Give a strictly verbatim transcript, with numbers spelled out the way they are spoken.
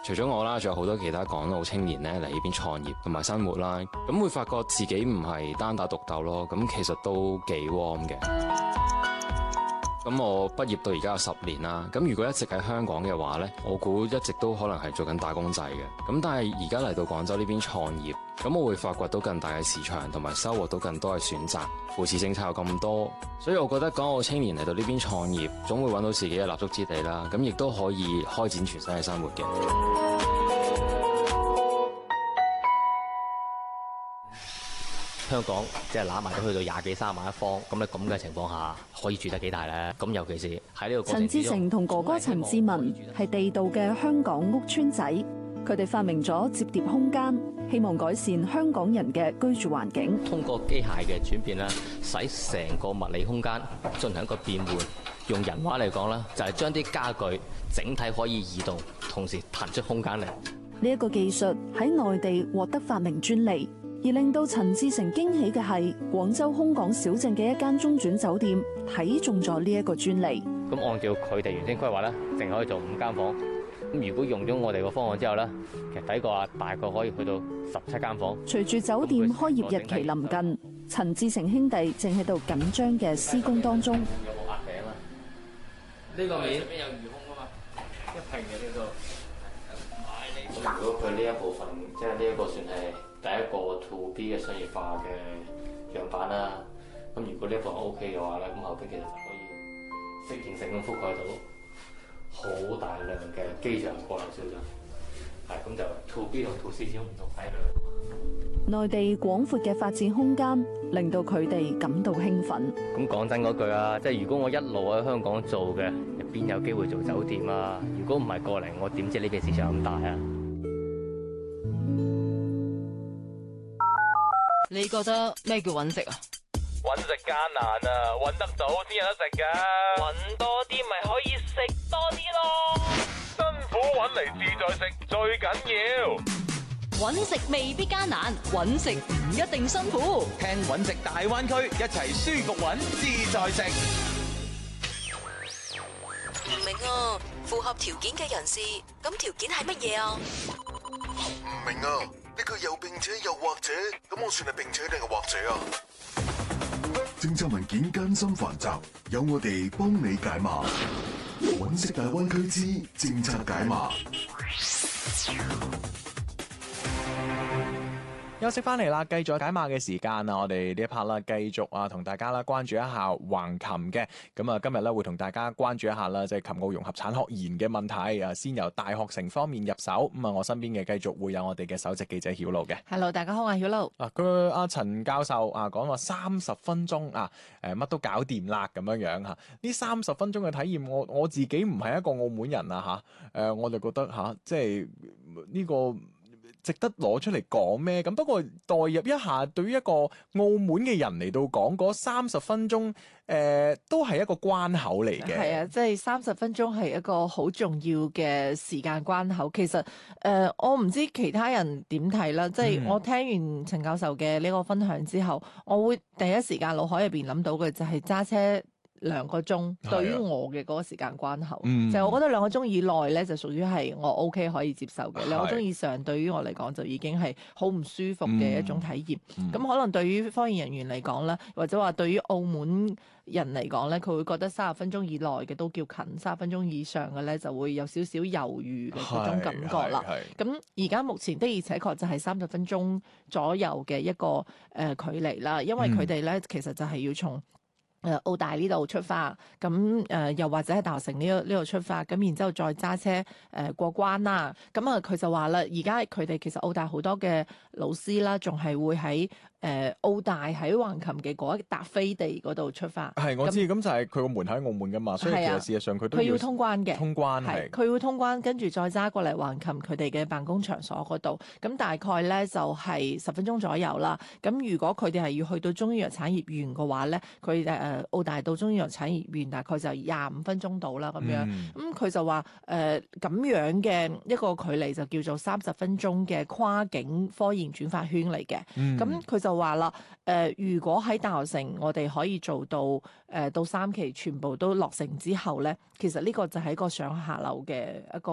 除咗我啦，仲有好多其他港澳青年咧嚟呢邊創業同埋生活啦，咁會發覺自己唔係單打獨鬥咯，咁其實都幾 warm 嘅。咁我畢業到而家有十年啦，咁如果一直喺香港嘅話呢，我估一直都可能係做緊打工仔嘅。咁但係而家嚟到廣州呢邊創業，咁我會發掘到更大嘅市場，同埋收穫到更多嘅選擇。扶持政策有咁多，所以我覺得港澳青年嚟到呢邊創業，總會揾到自己嘅立足之地啦。咁亦都可以開展全新嘅生活嘅。 香港即係攬埋都去到廿幾三十萬一方，咁咧咁嘅情況下，可以住得幾大咧？咁尤其是喺呢個過程之中， 陳志成同哥哥陳志文係地道嘅香港屋邨仔，佢哋發明咗摺疊空間，希望改善香港人嘅居住環境。 通過機械嘅轉變咧，使成個物理空間進行一個變換。用人話嚟講咧，就係將啲家具整體可以移動，同時騰出空間嚟。 呢一個技術喺內地獲得發明專利。而令到陳志成驚喜嘅係，廣州空港小鎮嘅一間中轉酒店睇中咗呢一個專利。 咁按照佢哋原先規劃咧，淨可以做五間房。咁如果用咗我哋個方案之後咧，其實抵個啊，大概可以去到十七間房。 隨住酒店開業日期臨近，陳志成兄弟正喺度緊張嘅施工當中。 有冇壓餅啊？呢個面上面有魚空啊嘛，一平嘅呢度。咁如果佢呢一部分，即係呢一個算係第一個 to B 嘅商業化嘅樣板啦。咁如果呢一部分 OK 嘅話咧，咁後邊其實就可以適應性咁覆蓋到好大量嘅機場過來小鎮。係咁就 to B 同 to C 始終唔同體量。 內地廣闊嘅發展空間令到佢哋感到興奮。 咁講真嗰句啊，即係如果我一路喺香港做嘅，邊有機會做酒店啊？如果唔係過嚟，我點知呢邊市場咁大啊？ 你覺得咩叫揾食啊？ 揾食艱難啊，揾得到先有得食噶。揾多啲咪可以食多啲咯。辛苦揾嚟自在食最緊要。 揾食未必艱難，揾食唔一定辛苦。 聽揾食大灣區，一齊舒服揾自在食。 唔明啊，符合條件嘅人士，咁條件係乜嘢啊？ 唔明啊，呢個又並且又或者，咁我算係並且定係或者啊？政策文件艱辛繁雜，有我哋幫你解碼。揾食大灣區之政策解碼。 休息翻嚟啦，繼續解碼嘅時間啊！我哋呢一 part 啦，繼續啊，同大家啦關注一下橫琴嘅。咁啊，今日咧會同大家關注一下啦，即係琴澳融合產學研嘅問題啊。先由大學城方面入手。咁啊，我身邊嘅繼續會有我哋嘅首席記者曉露嘅。 Hello， 大家好啊，曉露。 啊，佢阿陳教授啊講話三十分鐘啊，誒乜都搞掂啦咁樣樣嚇。呢三十分鐘嘅體驗，我我自己唔係一個澳門人啊嚇，誒我就覺得嚇，即係呢個值得攞出嚟講咩？咁不過代入一下，對於一個澳門嘅人嚟到講，嗰三十分鐘誒、呃、都係一個關口嚟嘅。 係啊，即係三十分鐘係一個好重要嘅時間關口。其實誒、呃，我唔知其他人點睇啦。即係我聽完陳教授嘅呢個分享之後，我會第一時間腦海入邊諗到嘅就係揸車兩個鐘，對於我嘅嗰個時間關口，嗯、就係我覺得兩個鐘以內咧就屬於係我 OK 可以接受嘅，兩個鐘以上對於我嚟講就已經係好唔舒服嘅一種體驗。咁、嗯嗯、可能對於科研人員嚟講咧，或者話對於澳門人嚟講咧，佢會覺得三十分鐘以內嘅都叫近，三十分鐘以上嘅咧就會有少少猶豫嘅嗰種感覺啦。咁而家目前的而且確就係三十分鐘左右嘅一個誒、呃、距離啦，因為佢哋咧其實就係要從誒澳大呢度出發，咁誒、呃、又或者喺大學城呢個呢度出發，咁然之後再揸車誒、呃、過關啦。咁啊佢就話啦，而家佢哋其實澳大好多嘅老師啦，仲係會喺誒、呃、澳大喺橫琴嘅嗰一笪飛地嗰度出發。係我知，咁就係佢個門喺澳門噶嘛，所以其實事實上佢都要，要通關嘅，通關係佢會通關，跟住再揸過嚟橫琴佢哋嘅辦公場所嗰度。咁大概咧就係十分鐘左右啦。咁如果佢哋係要去到中醫藥產業園嘅話咧，佢誒。澳大到中醫藥產業園大概就廿五分鐘到啦，咁樣，咁佢、嗯、就話誒咁樣嘅一個距離就叫做三十分鐘嘅跨境科研轉發圈嚟嘅。咁佢、嗯、就話啦，誒、呃、如果喺大學城我哋可以做到誒、呃、到三期全部都落成之後咧，其實呢個就係一個上下樓嘅一個